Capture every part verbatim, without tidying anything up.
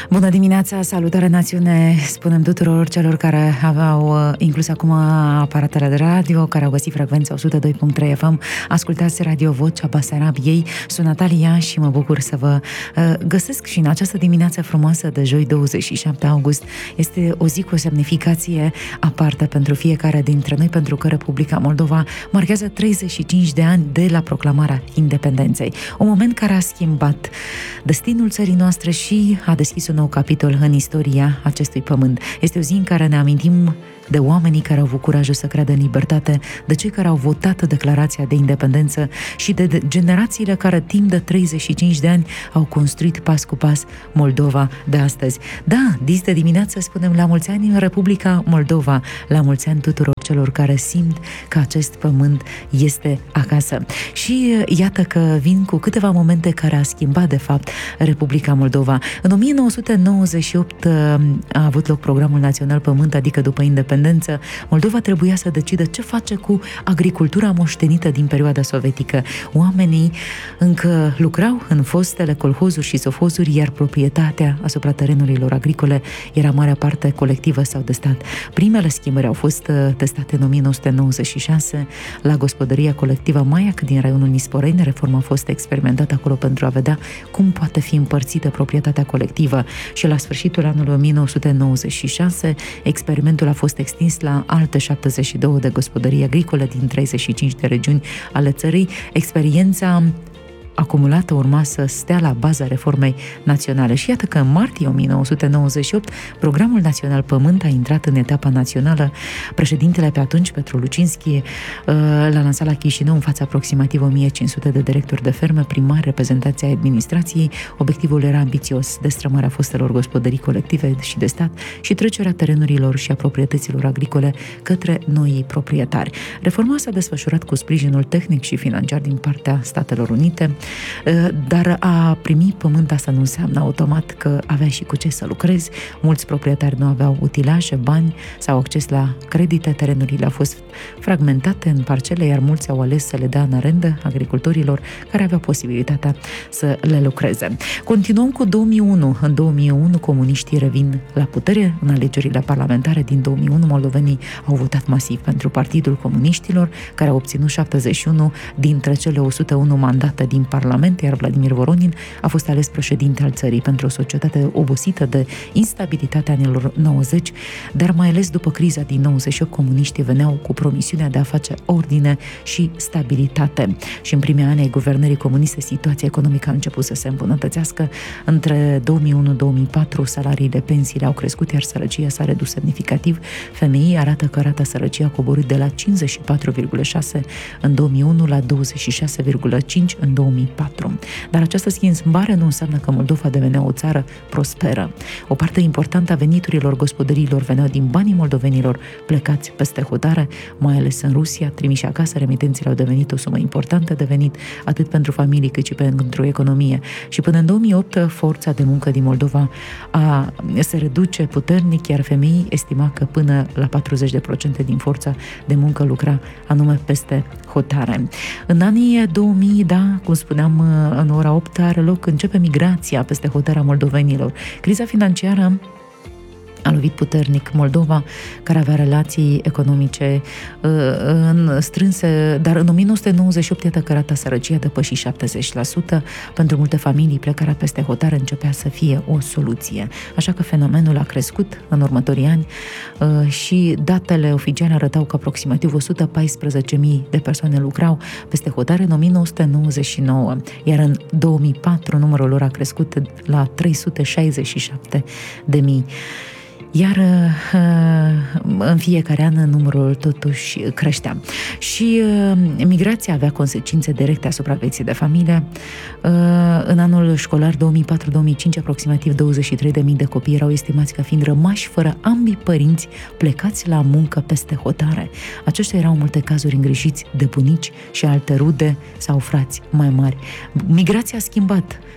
Bună dimineața, salutare națiune, spunem tuturor celor care aveau inclus acum aparatele de radio, care au găsit frecvența o sută doi virgulă trei F M. Ascultați Radio Vocea Basarabiei. Sunt Natalia și mă bucur să vă uh, găsesc și în această dimineață frumoasă de joi douăzeci și șapte august. Este o zi cu o semnificație aparte pentru fiecare dintre noi, pentru că Republica Moldova marchează treizeci și cinci de ani de la proclamarea independenței. Un moment care a schimbat destinul țării noastre și a deschis un nou capitol în istoria acestui pământ. Este o zi în care ne amintim de oamenii care au avut curajul să creadă în libertate, de cei care au votat declarația de independență și de, de generațiile care timp de treizeci și cinci de ani au construit pas cu pas Moldova de astăzi. Da, dis de dimineață spunem la mulți ani în Republica Moldova, la mulți ani tuturor celor care simt că acest pământ este acasă. Și iată că vin cu câteva momente care a schimbat de fapt Republica Moldova. În o mie nouă sute nouăzeci și opt a avut loc Programul Național Pământ, adică după independență Moldova trebuia să decidă ce face cu agricultura moștenită din perioada sovietică. Oamenii încă lucrau în fostele colhozuri și sofozuri, iar proprietatea asupra terenurilor agricole era marea parte colectivă sau de stat. Primele schimbări au fost testate în o mie nouă sute nouăzeci și șase la gospodăria colectivă Maiac din raionul Nisporeni. Reforma a fost experimentată acolo pentru a vedea cum poate fi împărțită proprietatea colectivă și la sfârșitul anului o mie nouă sute nouăzeci și șase experimentul a fost extins la alte șaptezeci și două de gospodării agricole din treizeci și cinci de regiuni ale țării. Experiența acumulată urma să stea la baza reformei naționale. Și iată că în martie o mie nouă sute nouăzeci și opt Programul Național Pământ a intrat în etapa națională. Președintele pe atunci, Petru Lucinski, l-a lansat la Chișinău în fața aproximativ o mie cinci sute de directori de ferme, primari, reprezentanții ai administrației. Obiectivul era ambițios: destrămarea fostelor gospodării colective și de stat și trecerea terenurilor și a proprietăților agricole către noii proprietari. Reforma s-a desfășurat cu sprijinul tehnic și financiar din partea Statelor Unite, dar a primi pământ asta nu înseamnă automat că avea și cu ce să lucrezi. Mulți proprietari nu aveau utilaje, bani sau acces la credite, terenurile au fost fragmentate în parcele, iar mulți au ales să le dea în arendă agricultorilor care aveau posibilitatea să le lucreze. Continuăm cu două mii unu. În două mii unu comuniștii revin la putere. În alegerile parlamentare din două mii unu moldovenii au votat masiv pentru Partidul Comuniștilor, care a obținut șaptezeci și unu dintre cele o sută unu mandate din Parlament, iar Vladimir Voronin a fost ales președinte al țării. Pentru o societate obosită de instabilitatea anilor nouăzeci, dar mai ales după criza din nouăzeci și opt, comuniștii veneau cu promisiunea de a face ordine și stabilitate. Și în primii ani ai guvernării comuniste, situația economică a început să se îmbunătățească. Între două mii unu - două mii patru, salariile, pensiile au crescut, iar sărăcia s-a redus semnificativ. F M I arată că rata sărăciei a coborât de la cincizeci și patru virgulă șase în două mii unu la douăzeci și șase virgulă cinci în două mii patru. Dar această schimbare nu înseamnă că Moldova devenea o țară prosperă. O parte importantă a veniturilor gospodăriilor veneau din banii moldovenilor plecați peste hotare, mai ales în Rusia, trimiși acasă. Remitențele au devenit o sumă importantă de venit, atât pentru familii cât și pentru economie. Și până în două mii opt, forța de muncă din Moldova a, se reduce puternic, iar F M I estima că până la patruzeci la sută din forța de muncă lucra anume peste hotare. În anii două mii, da, cum spuneam, în ora opt are loc, începe migrația peste hotarea moldovenilor. Criza financiară a lovit puternic Moldova, care avea relații economice uh, în strânse, dar în o mie nouă sute nouăzeci și opt, iată că rata sărăciei a depășit șaptezeci la sută. Pentru multe familii, plecarea peste hotare începea să fie o soluție. Așa că fenomenul a crescut în următorii ani uh, și datele oficiale arătau că aproximativ o sută paisprezece mii de persoane lucrau peste hotare în o mie nouă sute nouăzeci și nouă, iar în două mii patru numărul lor a crescut la trei sute șaizeci și șapte de mii. Iar în fiecare an numărul totuși creștea. Și migrația avea consecințe directe asupra vieții de familie. În anul școlar două mii patru - două mii cinci, aproximativ douăzeci și trei de mii de copii erau estimați ca fiind rămași fără ambii părinți, plecați la muncă peste hotare. Aceștia erau în multe cazuri îngrijiți de bunici și alte rude sau frați mai mari. Migrația a schimbat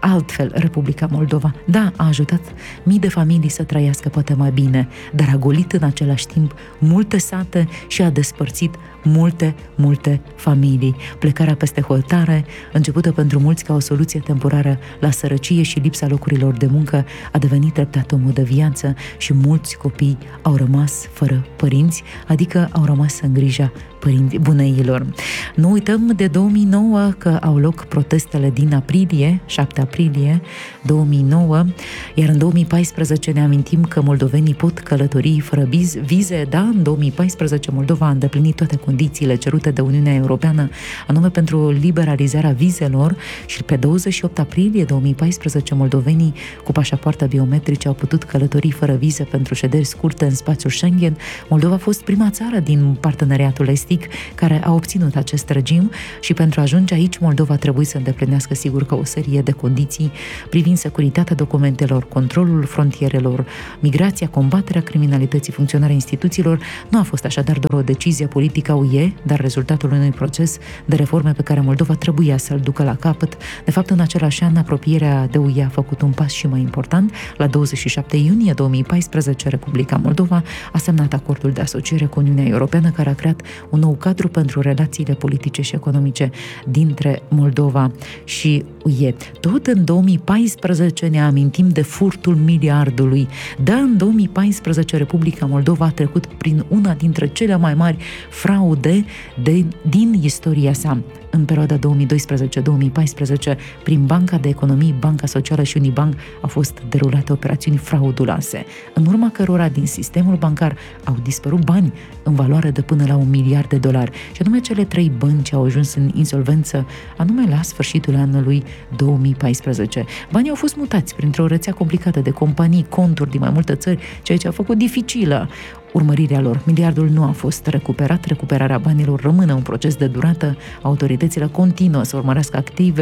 altfel Republica Moldova. Da, a ajutat mii de familii să trăiască poate mai bine, dar a golit în același timp multe sate și a despărțit multe, multe familii. Plecarea peste hotare, începută pentru mulți ca o soluție temporară la sărăcie și lipsa locurilor de muncă, a devenit treptat o mod de viață și mulți copii au rămas fără părinți, adică au rămas în grija părinți buneilor. Nu uităm de două mii nouă că au loc protestele din aprilie, șapte aprilie două mii nouă, iar în două mii paisprezece ne amintim că moldovenii pot călători fără vize. Da, în două mii paisprezece Moldova a îndeplinit toate condițiile cerute de Uniunea Europeană, anume pentru liberalizarea vizelor, și pe douăzeci și opt aprilie două mii paisprezece moldovenii cu pașapoarte biometrice au putut călători fără vize pentru șederi scurte în spațiul Schengen. Moldova a fost prima țară din parteneriatul estic care a obținut acest regim și pentru a ajunge aici Moldova trebuie să îndeplinească sigur că o serie de condiții privind securitatea documentelor, controlul frontierelor, migrația, combaterea criminalității, funcționarea instituțiilor. Nu a fost așadar doar o decizie politică a U E, dar rezultatul unui proces de reforme pe care Moldova trebuia să-l ducă la capăt. De fapt, în același an, apropierea de U E a făcut un pas și mai important. La douăzeci și șapte iunie două mii paisprezece, Republica Moldova a semnat acordul de asociere cu Uniunea Europeană, care a creat un nou cadru pentru relațiile politice și economice dintre Moldova și U E. Tot în două mii paisprezece ne amintim de furtul miliardului. Da, în două mii paisprezece Republica Moldova a trecut prin una dintre cele mai mari fraude de, din istoria sa. În perioada două mii doisprezece două mii paisprezece, prin Banca de Economii, Banca Socială și Unibank au fost derulate operațiuni frauduloase, în urma cărora din sistemul bancar au dispărut bani în valoare de până la un miliard de dolari. Și anume cele trei bănci au ajuns în insolvență, anume la sfârșitul anului două mii paisprezece. Banii au fost mutați printr-o rețea complicată de companii, conturi din mai multe țări, ceea ce a făcut dificilă urmărirea lor. Miliardul nu a fost recuperat, recuperarea banilor rămâne un proces de durată, autoritățile continuă să urmărească activ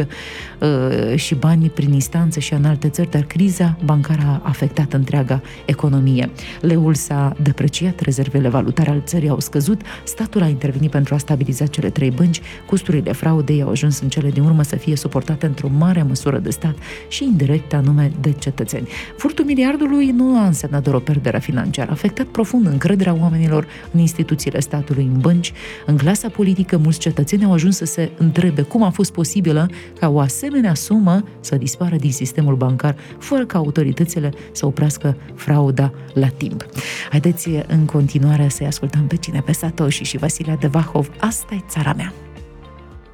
uh, și bani prin instanțe și în alte țări, dar criza bancară a afectat întreaga economie. Leul s-a depreciat, rezervele valutare ale țării au scăzut, statul a intervenit pentru a stabiliza cele trei bănci, costurile fraudei au ajuns în cele din urmă să fie suportate într-o mare măsură de stat și indirect anume de cetățeni. Furtul miliardului nu a însemnat doar o pierdere financiară, a afectat profund încrederea oamenilor în instituțiile statului, în bănci, în clasa politică. Mulți cetățeni au ajuns să se întrebe cum a fost posibilă ca o asemenea sumă să dispară din sistemul bancar fără ca autoritățile să oprească frauda la timp. Haideți în continuare să-i ascultăm pe cine? Pe Satoshi și Vasile de Vahov. Asta e țara mea!